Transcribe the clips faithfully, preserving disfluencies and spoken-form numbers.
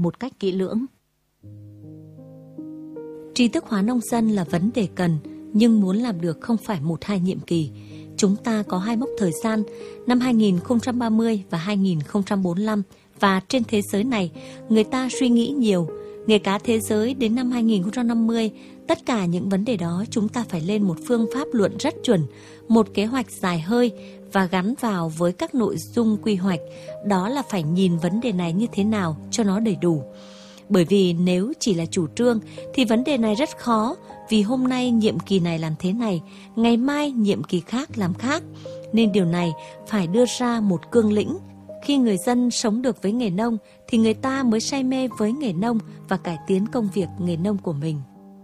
một cách kỹ lưỡng. Trí thức hóa nông dân là vấn đề cần, nhưng muốn làm được không phải một hai nhiệm kỳ. Chúng ta có hai mốc thời gian, năm hai nghìn không trăm ba mươi và hai nghìn không trăm bốn mươi lăm, và trên thế giới này, người ta suy nghĩ nhiều. Nghề cá thế giới đến năm hai nghìn không trăm năm mươi, tất cả những vấn đề đó chúng ta phải lên một phương pháp luận rất chuẩn, một kế hoạch dài hơi và gắn vào với các nội dung quy hoạch. Đó là phải nhìn vấn đề này như thế nào cho nó đầy đủ. Bởi vì nếu chỉ là chủ trương thì vấn đề này rất khó, vì hôm nay nhiệm kỳ này làm thế này, ngày mai nhiệm kỳ khác làm khác. Nên điều này phải đưa ra một cương lĩnh. Khi người dân sống được với nghề nông thì người ta mới say mê với nghề nông và cải tiến công việc nghề nông của mình.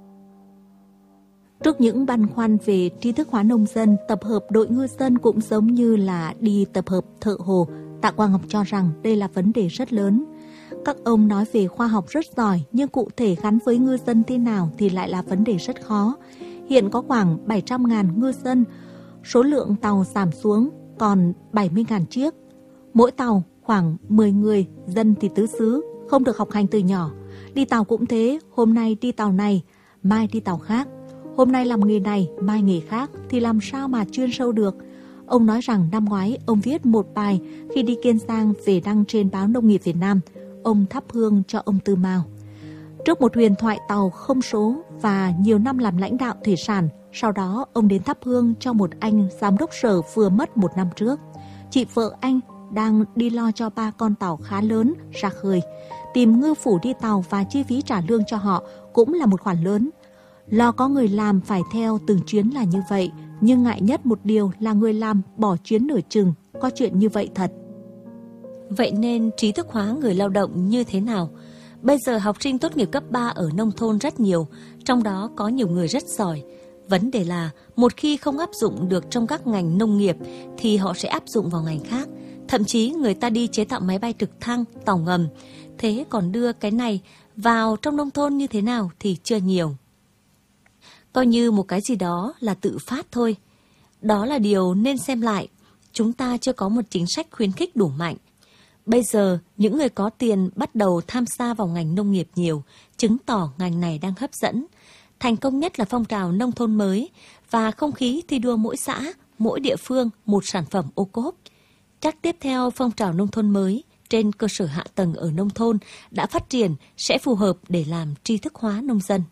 Trước những băn khoăn về trí thức hóa nông dân, tập hợp đội ngư dân cũng giống như là đi tập hợp thợ hồ. Tạ Quang Ngọc cho rằng đây là vấn đề rất lớn. Các ông nói về khoa học rất giỏi, nhưng cụ thể gắn với ngư dân thế nào thì lại là vấn đề rất khó. Hiện có khoảng bảy trăm nghìn ngư dân, số lượng tàu giảm xuống còn bảy mươi nghìn chiếc. Mỗi tàu khoảng mười người, dân thì tứ xứ, không được học hành từ nhỏ. Đi tàu cũng thế, hôm nay đi tàu này, mai đi tàu khác. Hôm nay làm nghề này, mai nghề khác thì làm sao mà chuyên sâu được. Ông nói rằng năm ngoái ông viết một bài khi đi Kiên Giang về đăng trên báo Nông nghiệp Việt Nam. Ông thắp hương cho ông Tư Mao. Trước một huyền thoại tàu không số và nhiều năm làm lãnh đạo thủy sản, sau đó ông đến thắp hương cho một anh giám đốc sở vừa mất một năm trước. Chị vợ anh đang đi lo cho ba con tàu khá lớn ra khơi. Tìm ngư phủ đi tàu và chi phí trả lương cho họ cũng là một khoản lớn. Lo có người làm phải theo từng chuyến là như vậy, nhưng ngại nhất một điều là người làm bỏ chuyến nửa chừng, có chuyện như vậy thật. Vậy nên trí thức hóa người lao động như thế nào? Bây giờ học sinh tốt nghiệp cấp ba ở nông thôn rất nhiều, trong đó có nhiều người rất giỏi. Vấn đề là một khi không áp dụng được trong các ngành nông nghiệp thì họ sẽ áp dụng vào ngành khác. Thậm chí người ta đi chế tạo máy bay trực thăng, tàu ngầm. Thế còn đưa cái này vào trong nông thôn như thế nào thì chưa nhiều. Coi như một cái gì đó là tự phát thôi. Đó là điều nên xem lại. Chúng ta chưa có một chính sách khuyến khích đủ mạnh. Bây giờ, những người có tiền bắt đầu tham gia vào ngành nông nghiệp nhiều, chứng tỏ ngành này đang hấp dẫn. Thành công nhất là phong trào nông thôn mới và không khí thi đua mỗi xã, mỗi địa phương một sản phẩm ô cốp. Chắc tiếp theo phong trào nông thôn mới trên cơ sở hạ tầng ở nông thôn đã phát triển sẽ phù hợp để làm tri thức hóa nông dân.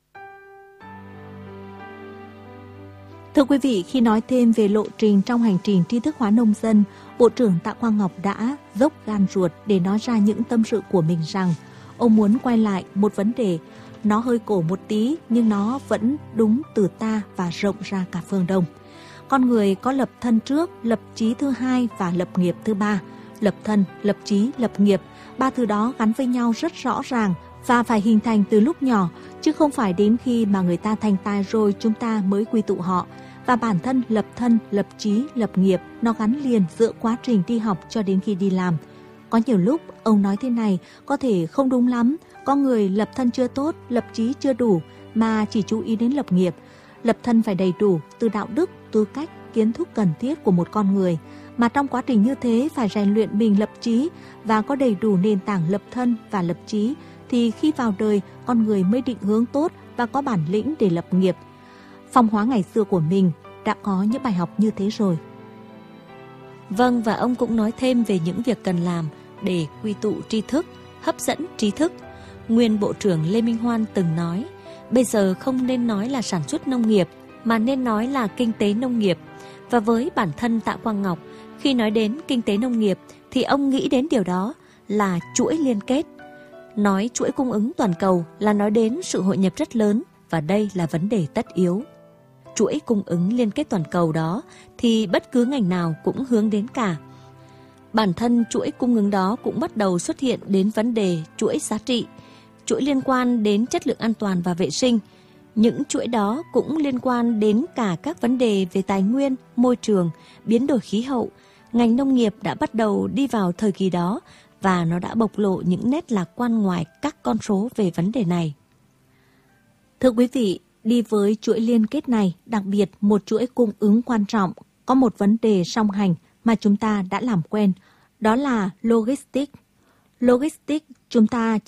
Thưa quý vị, khi nói thêm về lộ trình trong hành trình tri thức hóa nông dân, Bộ trưởng Tạ Quang Ngọc đã dốc gan ruột để nói ra những tâm sự của mình rằng ông muốn quay lại một vấn đề, nó hơi cổ một tí nhưng nó vẫn đúng từ ta và rộng ra cả phương Đông. Con người có lập thân trước, lập chí thứ hai và lập nghiệp thứ ba. Lập thân, lập chí, lập nghiệp, ba thứ đó gắn với nhau rất rõ ràng và phải hình thành từ lúc nhỏ, chứ không phải đến khi mà người ta thành tài rồi chúng ta mới quy tụ họ. Và bản thân lập thân, lập chí, lập nghiệp, nó gắn liền giữa quá trình đi học cho đến khi đi làm. Có nhiều lúc ông nói thế này có thể không đúng lắm, có người lập thân chưa tốt, lập chí chưa đủ mà chỉ chú ý đến lập nghiệp. Lập thân phải đầy đủ từ đạo đức, tư cách, kiến thức cần thiết của một con người. Mà trong quá trình như thế phải rèn luyện mình lập chí và có đầy đủ nền tảng lập thân và lập chí thì khi vào đời con người mới định hướng tốt và có bản lĩnh để lập nghiệp. Phong Hóa ngày xưa của mình đã có những bài học như thế rồi. Vâng, và ông cũng nói thêm về những việc cần làm để quy tụ tri thức, hấp dẫn trí thức. Nguyên Bộ trưởng Lê Minh Hoan từng nói, bây giờ không nên nói là sản xuất nông nghiệp, mà nên nói là kinh tế nông nghiệp. Và với bản thân Tạ Quang Ngọc, khi nói đến kinh tế nông nghiệp thì ông nghĩ đến điều đó là chuỗi liên kết. Nói chuỗi cung ứng toàn cầu là nói đến sự hội nhập rất lớn, và đây là vấn đề tất yếu. Chuỗi cung ứng liên kết toàn cầu đó thì bất cứ ngành nào cũng hướng đến cả. Bản thân chuỗi cung ứng đó cũng bắt đầu xuất hiện đến vấn đề chuỗi giá trị, chuỗi liên quan đến chất lượng an toàn và vệ sinh. Những chuỗi đó cũng liên quan đến cả các vấn đề về tài nguyên, môi trường, biến đổi khí hậu. Ngành nông nghiệp đã bắt đầu đi vào thời kỳ đó và nó đã bộc lộ những nét lạc quan ngoài các con số về vấn đề này. Thưa quý vị, đi với chuỗi liên kết này, đặc biệt một chuỗi cung ứng quan trọng, có một vấn đề song hành mà chúng ta đã làm quen, đó là logistics. Logistics chúng ta